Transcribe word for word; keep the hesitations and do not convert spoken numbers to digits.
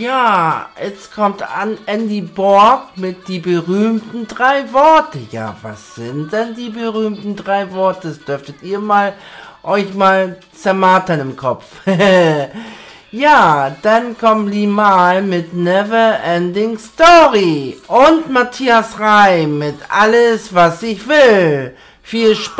Ja, jetzt kommt an Andy Borg mit die berühmten drei Worte. Ja, was sind denn die berühmten drei Worte? Das dürftet ihr mal euch mal zermartern im Kopf. Ja, dann kommt Limal mit Never Ending Story und Matthias Reim mit Alles, was ich will. Viel Spaß!